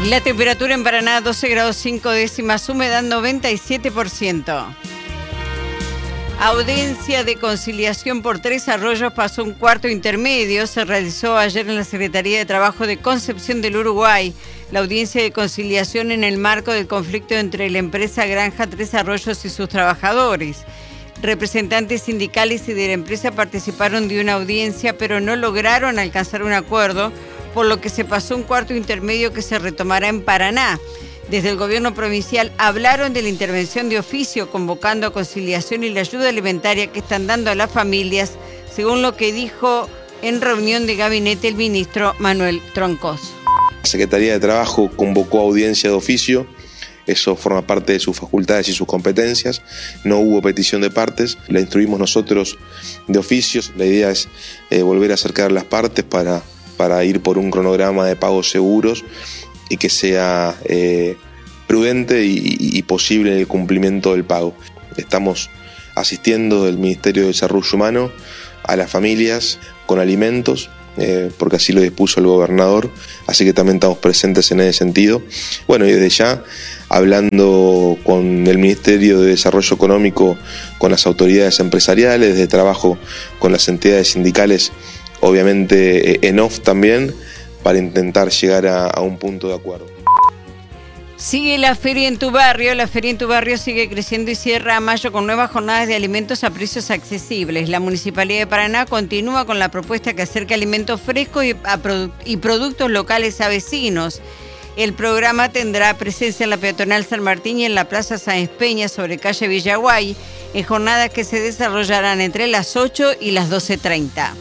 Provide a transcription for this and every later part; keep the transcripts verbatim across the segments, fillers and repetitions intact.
La temperatura en Paraná doce grados cinco décimas, humedad noventa y siete por ciento. Audiencia de conciliación por Tres Arroyos pasó un cuarto intermedio. Se realizó ayer en la Secretaría de Trabajo de Concepción del Uruguay. La audiencia de conciliación en el marco del conflicto entre la empresa Granja Tres Arroyos y sus trabajadores. Representantes sindicales y de la empresa participaron de una audiencia, pero no lograron alcanzar un acuerdo, por lo que se pasó un cuarto intermedio que se retomará en Paraná. Desde el gobierno provincial hablaron de la intervención de oficio, convocando a conciliación y la ayuda alimentaria que están dando a las familias, según lo que dijo en reunión de gabinete el ministro Manuel Troncoso. La Secretaría de Trabajo convocó audiencia de oficio. Eso forma parte de sus facultades y sus competencias. No hubo petición de partes, la instruimos nosotros de oficios. La idea es eh, volver a acercar las partes para, para ir por un cronograma de pagos seguros y que sea eh, prudente y, y posible el cumplimiento del pago. Estamos asistiendo del Ministerio de Desarrollo Humano a las familias con alimentos, eh, porque así lo dispuso el gobernador, así que también estamos presentes en ese sentido. Bueno, y desde ya, hablando con el Ministerio de Desarrollo Económico, con las autoridades empresariales, de trabajo con las entidades sindicales, obviamente en off también, para intentar llegar a, a un punto de acuerdo. Sigue la feria en tu barrio. La feria en tu barrio sigue creciendo y cierra a mayo con nuevas jornadas de alimentos a precios accesibles. La Municipalidad de Paraná continúa con la propuesta que acerca alimentos frescos y, a produ- y productos locales a vecinos. El programa tendrá presencia en la peatonal San Martín y en la Plaza Sáenz Peña sobre calle Villaguay, en jornadas que se desarrollarán entre las ocho y las doce treinta.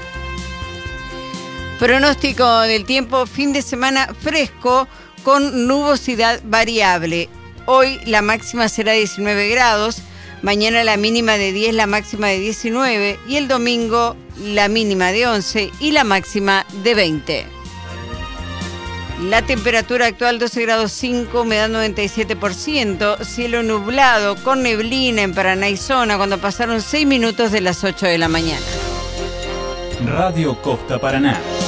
Pronóstico del tiempo: fin de semana fresco con nubosidad variable. Hoy la máxima será diecinueve grados, mañana la mínima de diez, la máxima de diecinueve y el domingo la mínima de once y la máxima de veinte. La temperatura actual doce grados cinco, humedad noventa y siete por ciento, cielo nublado con neblina en Paraná y zona cuando pasaron seis minutos de las ocho de la mañana. Radio Costa Paraná.